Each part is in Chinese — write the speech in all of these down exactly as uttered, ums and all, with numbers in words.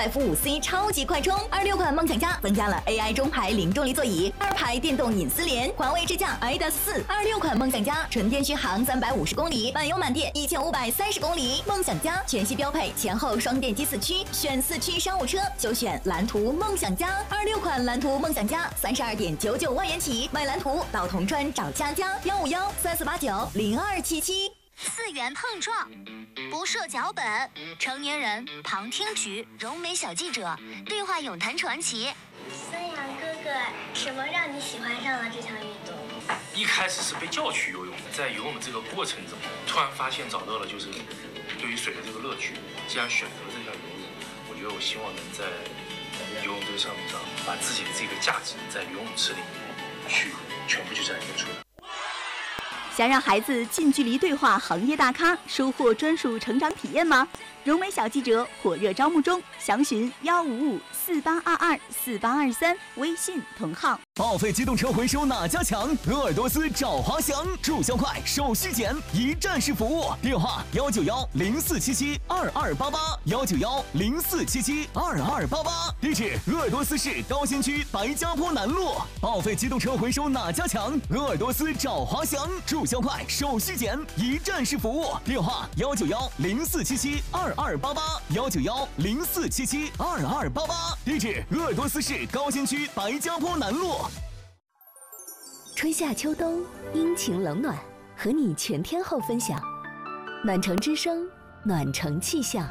F 五 C 超级快充。二六款梦想家增加了 A I 中排零重力座椅，二排电动隐私帘，华为智驾 I D A 四。二六款梦想家纯电续航三百五十公里，满油满电一千五百三十公里。梦想家全系标配前后双电机四驱，选四驱商务车就选蓝图梦想家。二六款蓝图梦想家三十二点九九万元起，买蓝图到铜川找佳佳幺五幺三四八九零二七七。 四元碰撞，不设脚本，成年人旁听局，柔美小记者，对话咏谈传奇。 孙杨哥哥，什么让你喜欢上了这项运动？ 一开始是被叫去游泳，在游泳的这个过程中，突然发现找到了就是对于水的这个乐趣。既然选择了这项游泳，我觉得我希望能在游泳这个项目上，把自己的这个价值在游泳池里面去全部去展现出来。 想让孩子近距离对话行业大咖，收获专属成长体验吗？柔美小记者火热招募中，详询幺五五四八二二四八二三，微信同号。 报废机动车回收哪家强？鄂尔多斯找华翔，注销快，手续简，一站式服务。电话幺九幺零四七七二二八八幺九幺零四七七二二八八。地址：鄂尔多斯市高新区白家坡南路。报废机动车回收哪家强？鄂尔多斯找华翔，注销快，手续简，一站式服务。电话幺九幺零四七七二二八八幺九幺零四七七二二八八。地址：鄂尔多斯市高新区白家坡南路。 春夏秋冬，阴晴冷暖，和你全天候分享。暖城之声，暖城气象。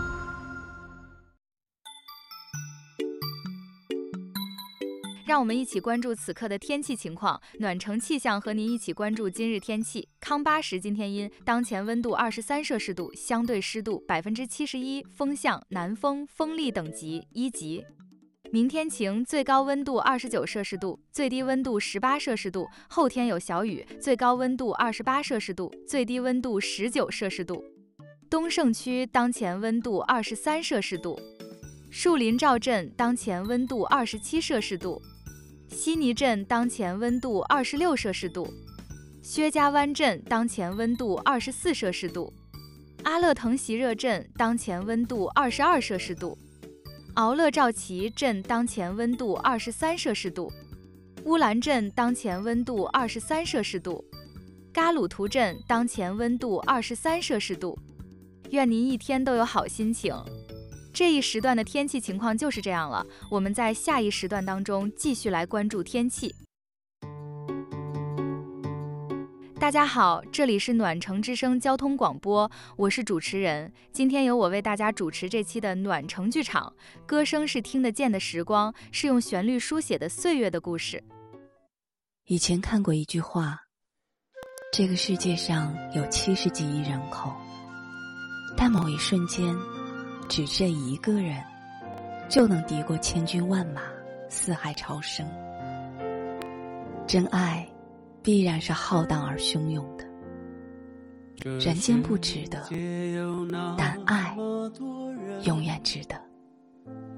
让我们一起关注此刻的天气情况。暖城气象和您一起关注今日天气。康巴什今天阴，当前温度二十三摄氏度，相对湿度百分之七十一，风向南风，风力等级一级。明天晴，最高温度二十九摄氏度，最低温度十八摄氏度。后天有小雨，最高温度二十八摄氏度，最低温度十九摄氏度。东胜区当前温度二十三摄氏度。树林赵镇当前温度二十七摄氏度。悉尼镇当前温度二十六摄氏度。薛家湾镇当前温度二十四摄氏度。阿勒腾席热镇当前温度二十二摄氏度。敖勒赵旗镇当前温度二十三摄氏度。乌兰镇当前温度二十三摄氏度。嘎鲁图镇当前温度二十三摄氏度。愿您一天都有好心情。这一时段的天气情况就是这样了，我们在下一时段当中继续来关注天气。大家好，这里是暖城之声交通广播，我是主持人。今天由我为大家主持这期的暖城剧场，歌声是听得见的时光，是用旋律书写的岁月的故事。 以前看过一句话，这个世界上有七十几亿人口，但某一瞬间，只这一个人就能敌过千军万马，四海潮生。真爱必然是浩荡而汹涌的，人间不值得，但爱永远值得。